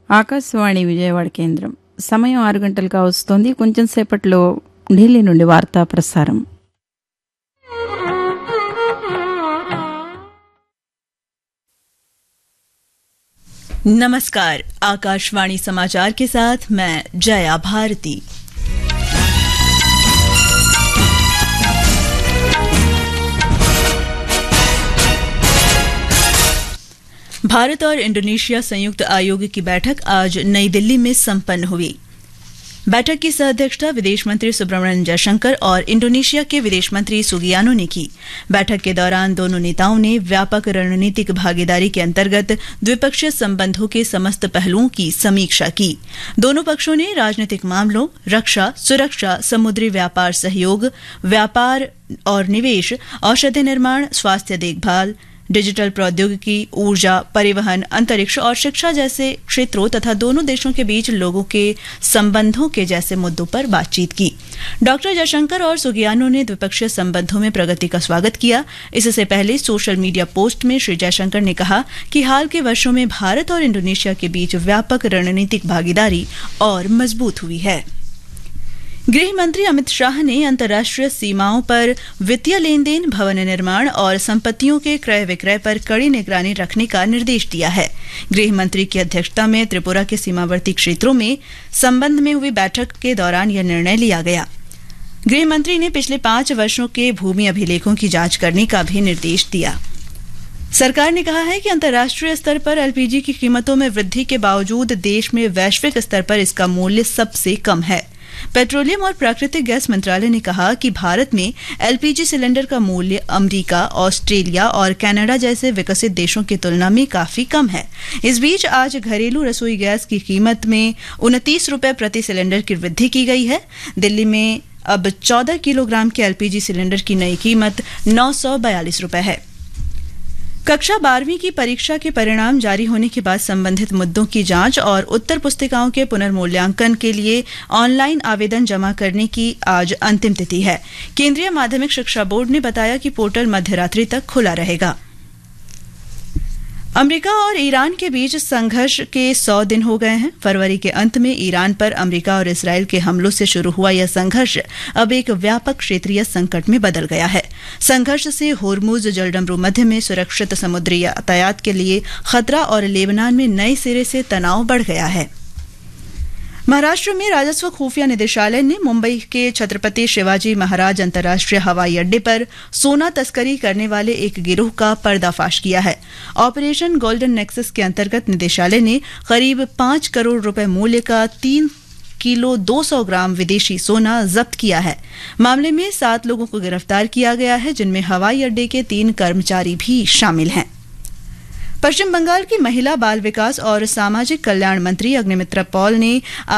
ఆకాశవాణి విజయవాడ కేంద్రం. సమయం 6 గంటలుగా వస్తోంది. కొంచెం సేపట్లో ఢిల్లీ నుండి వార్తా ప్రసారం. नमस्कार, आकाशवाणी समाचार के साथ मैं जया भारती। भारत और इंडोनेशिया संयुक्त आयोग की बैठक आज नई दिल्ली में संपन्न हुई। बैठक की सह-अध्यक्षता विदेश मंत्री सुब्रमण्यम जयशंकर और इंडोनेशिया के विदेश मंत्री सुगियानो ने की। बैठक के दौरान दोनों नेताओं ने व्यापक रणनीतिक भागीदारी के अंतर्गत द्विपक्षीय संबंधों के समस्त पहलुओं की समीक्षा की। दोनों पक्षों ने राजनीतिक मामलों, रक्षा, सुरक्षा, समुद्री व्यापार सहयोग, व्यापार और निवेश, औषधि निर्माण, स्वास्थ्य देखभाल, डिजिटल प्रौद्योगिकी, ऊर्जा, परिवहन, अंतरिक्ष और शिक्षा जैसे क्षेत्रों तथा दोनों देशों के बीच लोगों के संबंधों के जैसे मुद्दों पर बातचीत की। डॉक्टर जयशंकर और सुगियानो ने द्विपक्षीय संबंधों में प्रगति का स्वागत किया। इससे पहले सोशल मीडिया पोस्ट में श्री जयशंकर ने कहा कि हाल के वर्षों में भारत और इंडोनेशिया के बीच व्यापक रणनीतिक भागीदारी और मजबूत हुई है। गृह मंत्री अमित शाह ने अंतर्राष्ट्रीय सीमाओं पर वित्तीय लेन देन, भवन निर्माण और संपत्तियों के क्रय विक्रय पर कड़ी निगरानी रखने का निर्देश दिया है। गृह मंत्री की अध्यक्षता में त्रिपुरा के सीमावर्ती क्षेत्रों में संबंध में हुई बैठक के दौरान यह निर्णय लिया गया। गृह मंत्री ने पिछले 5 वर्षों के भूमि अभिलेखों की जांच करने का भी निर्देश दिया। सरकार ने कहा है कि अंतर्राष्ट्रीय स्तर पर एलपीजी की कीमतों में वृद्धि के बावजूद देश में वैश्विक स्तर पर इसका मूल्य सबसे कम है। पेट्रोलियम और प्राकृतिक गैस मंत्रालय ने कहा कि भारत में एलपीजी सिलेंडर का मूल्य अमेरिका, ऑस्ट्रेलिया और कनाडा जैसे विकसित देशों की तुलना में काफी कम है। इस बीच आज घरेलू रसोई गैस की कीमत में 29 रुपये प्रति सिलेंडर की वृद्धि की गई है। दिल्ली में अब 14 किलोग्राम के एलपीजी सिलेंडर की नई कीमत 942 रुपये है। कक्षा 12वीं की परीक्षा के परिणाम जारी होने के बाद संबंधित मुद्दों की जांच और उत्तर पुस्तिकाओं के पुनर्मूल्यांकन के लिए ऑनलाइन आवेदन जमा करने की आज अंतिम तिथि है। केंद्रीय माध्यमिक शिक्षा बोर्ड ने बताया कि पोर्टल मध्यरात्रि तक खुला रहेगा। अमेरिका और ईरान के बीच संघर्ष के 100 दिन हो गए हैं। फरवरी के अंत में ईरान पर अमेरिका और इस्राएल के हमलों से शुरू हुआ यह संघर्ष अब एक व्यापक क्षेत्रीय संकट में बदल गया है। संघर्ष से होर्मुज जलडमरू मध्य में सुरक्षित समुद्री यातायात के लिए खतरा और लेबनान में नए सिरे से तनाव बढ़ गया है। महाराष्ट्र में राजस्व खुफिया निदेशालय ने मुंबई के छत्रपति शिवाजी महाराज अंतर्राष्ट्रीय हवाई अड्डे पर सोना तस्करी करने वाले एक गिरोह का पर्दाफाश किया है। ऑपरेशन गोल्डन नेक्सस के अंतर्गत निदेशालय ने करीब 5 करोड़ रुपए मूल्य का 3 किलो 200 ग्राम विदेशी सोना जब्त किया है। मामले में 7 लोगों को गिरफ्तार किया गया है, जिनमें हवाई अड्डे के 3 कर्मचारी भी शामिल हैं। पश्चिम बंगाल की महिला, बाल विकास और सामाजिक कल्याण मंत्री अग्निमित्रा पॉल ने